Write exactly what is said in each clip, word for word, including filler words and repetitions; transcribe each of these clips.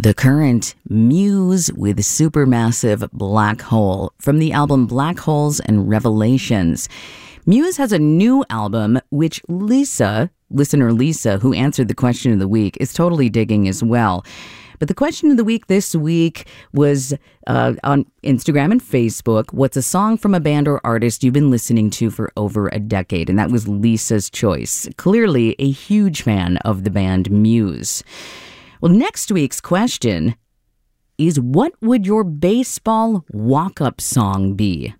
The Current, Muse with Supermassive Black Hole from the album Black Holes and Revelations. Muse has a new album, which Lisa, listener Lisa, who answered the question of the week, is totally digging as well. But the question of the week this week was uh, on Instagram and Facebook. What's a song from a band or artist you've been listening to for over a decade? And that was Lisa's choice. Clearly a huge fan of the band Muse. Well, next week's question is, what would your baseball walk-up song be?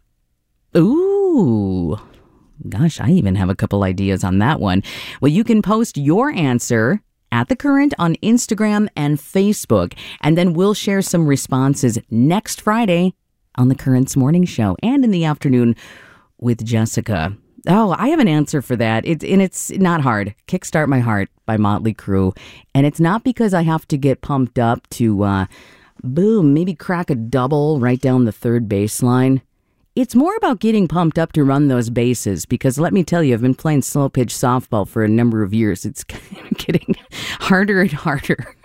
Ooh, gosh, I even have a couple ideas on that one. Well, you can post your answer at The Current on Instagram and Facebook, and then we'll share some responses next Friday on The Current's morning show and in the afternoon with Jessica. Oh, I have an answer for that. It's and it's not hard. Kickstart My Heart by Motley Crue. And it's not because I have to get pumped up to, uh, boom, maybe crack a double right down the third baseline. It's more about getting pumped up to run those bases, because let me tell you, I've been playing slow pitch softball for a number of years. It's getting harder and harder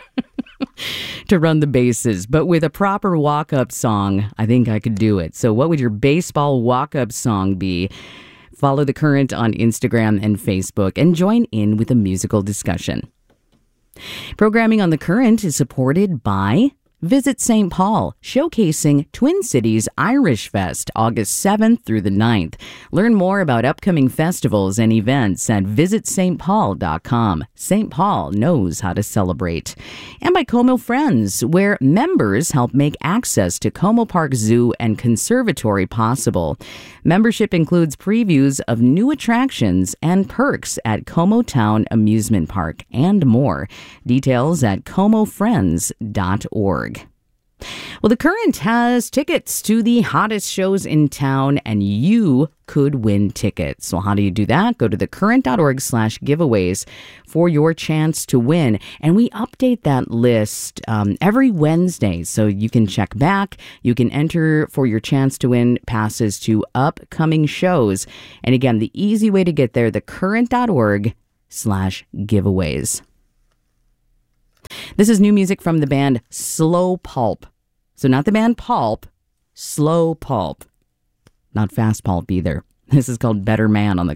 to run the bases. But with a proper walk-up song, I think I could do it. So what would your baseball walk-up song be? Follow The Current on Instagram and Facebook and join in with a musical discussion. Programming on The Current is supported by Visit Saint Paul, showcasing Twin Cities Irish Fest, August seventh through the ninth. Learn more about upcoming festivals and events at visit st paul dot com. Saint Paul knows how to celebrate. And by Como Friends, where members help make access to Como Park Zoo and Conservatory possible. Membership includes previews of new attractions and perks at Como Town Amusement Park and more. Details at como friends dot org. Well, The Current has tickets to the hottest shows in town, and you could win tickets. So how do you do that? Go to thecurrent.org slash giveaways for your chance to win. And we update that list um, every Wednesday, so you can check back. You can enter for your chance to win passes to upcoming shows. And again, the easy way to get there, thecurrent.org slash giveaways. This is new music from the band Slow Pulp. So not the band Pulp, Slow Pulp. Not Fast Pulp either. This is called Better Man on the